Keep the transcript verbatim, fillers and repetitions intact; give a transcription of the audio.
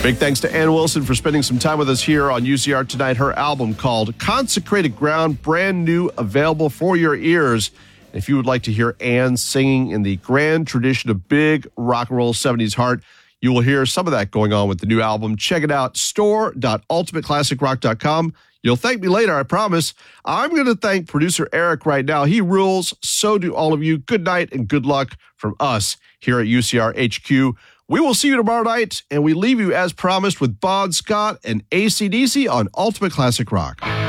Big thanks to Ann Wilson for spending some time with us here on U C R tonight. Her album called Consecrated Ground, brand new, available for your ears. If you would like to hear Ann singing in the grand tradition of big rock and roll seventies heart, you will hear some of that going on with the new album. Check it out, store dot ultimate classic rock dot com. You'll thank me later, I promise. I'm going to thank producer Eric right now. He rules. So do all of you. Good night and good luck from us here at U C R H Q. We will see you tomorrow night, and we leave you as promised with Bon Scott and A C D C on Ultimate Classic Rock.